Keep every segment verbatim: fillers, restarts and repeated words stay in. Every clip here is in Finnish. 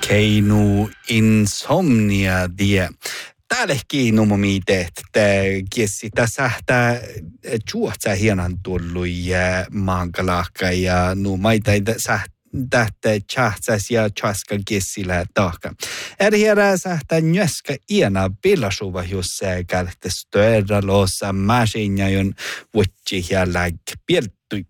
Keinu insomnia die. Täälläkin numomiteet kiesi tässä juotsa hienan tullut maankalahka ja nu maita tähtä chahtsas ja chaska kiesillä tahka. Erhiera sähtä njöska iena pilasuva jossa kälhtä stööra lossa masinjajon vuotsi ja läg pieltui.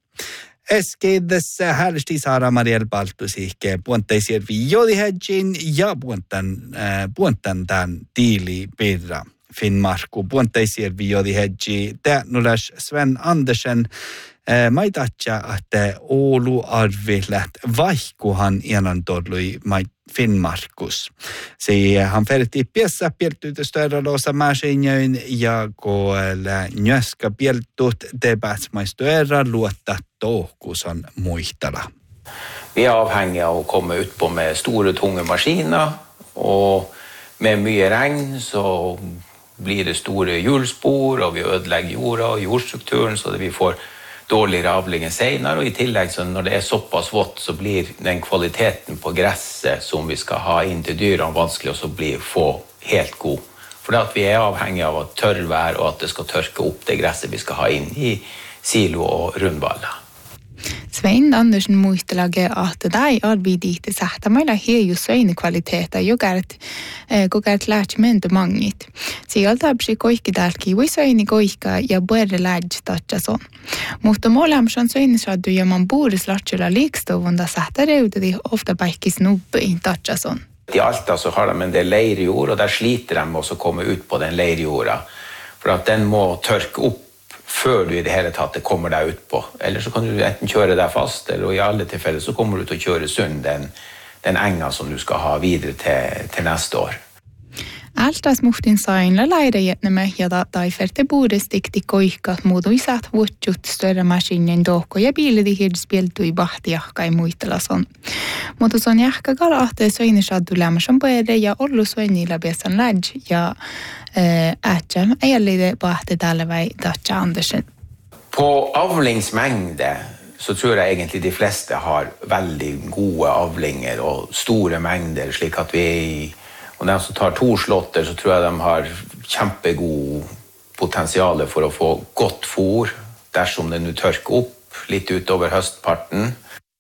Eskeidessä hälsti Saara Mariel Baltusihke puontaisiin viodihedjin ja puontan, äh, puontan tämän tiili pirra Finnmarku. Puontaisiin viodihedji. Tämä nulas Sven Andersen äh, maitatja, että Oulu arvi läht vaihkuhan ianan todlui mait Finnmarkus. Se han färti piessä pieltyt stööralossa masinjoin ja koella njöska pieltut debatsmaistööra luotta tohkus on muistala. Vi är avhängiga av att komma ut på med stora tunga maskiner och med mycket regn så blir det stora hjulspår och vi ödelägger jorda och jordstrukturen så att vi får dåligare avling senare och i tillägg så när det är så pass vått så blir den kvaliteten på gräset som vi ska ha in till dyren vanskelig så blir få helt god. För att vi är avhängiga av att törrvär och att det ska törka upp det gräset vi ska ha in i silo och rundvalla. Svein Andersen muistelage att dai arbidite sähtämällä heiju söine kvaliteeta jogart kokart lähtmäntä mangit. Sieltä psi koikki tälki voi söine koikka ja börre läge tatjason. Mutta molemsan söine saadu ja man bores lahtjula likstovunda sähtäreutedi ofta päikkis nubbe in tatjason. I Alta så har de en del leirjord och där sliter de med att komma ut på den leirjorda för att den må törka upp för du i det hela tatt det kommer där ut på. Eller så kan du enten köra där fast eller i alla tillfällen så kommer du ut och köra sund den, den änga som du ska ha vidare till, till nästa år. Altas muhtin sainla lairajätnämä ja datai ferte buures tikti koihkat muuduisat vuotjut större maskinen dohko ja biilidi hirspieltui bahtiahkai muistelason. Mutta se on jahka kalahte soini saddu lämmäsän pöydä ja ollu soinilla besan laj ja ätsä äjällide bahti tälle vai Datcha Andersen. På avlingsmängde så tror jag egentligen de flesta har väldigt goda avlingar och stora mängder slik att vi är i. Och när som tar torslotter så tror jag de har kämpegod potential för att få gott for där som det nu törkar upp lite utöver höstparten.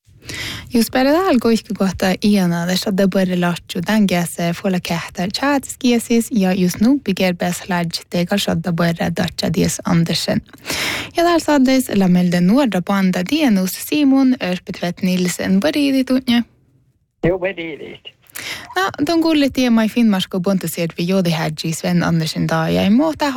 Just bara det algoikka kohta iana där så det börjar lachu dangese fola kahtar chatskiesis ja just nu bygger bäst lage det kanske det börjar Datcha Dies Andersen. Ja där så det la melde norra banda Dienus Simon Örpetvet Nilsen började utnja. Jo började. No, don kuulet tiemai Finnmarsko bontaseet vi jodi hädji Sven Andersen da ja ei muuta